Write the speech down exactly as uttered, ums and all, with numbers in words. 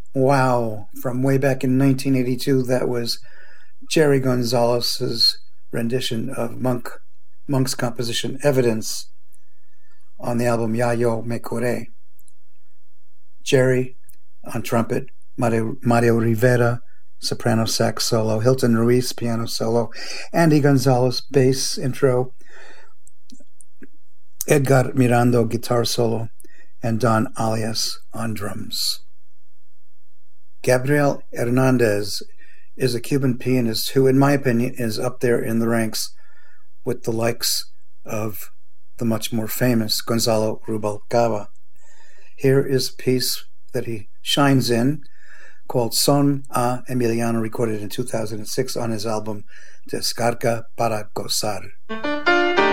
Wow, from way back in nineteen eighty-two, that was Jerry Gonzalez's rendition of Monk Monk's composition Evidence on the album Yayo Me Cure. Jerry on trumpet, Mario, Mario Rivera soprano sax solo, Hilton Ruiz piano solo, Andy Gonzalez bass intro, Edgar Mirando guitar solo, and Don Alias on drums. Gabriel Hernandez is a Cuban pianist who, in my opinion, is up there in the ranks with the likes of the much more famous Gonzalo Rubalcaba. Here is a piece that he shines in called Son a Emiliano, recorded in two thousand six on his album Descarga para Gozar.